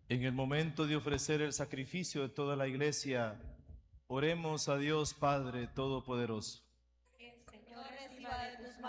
En el momento de ofrecer el sacrificio de toda la iglesia, oremos a Dios Padre Todopoderoso. Que el Señor reciba de tus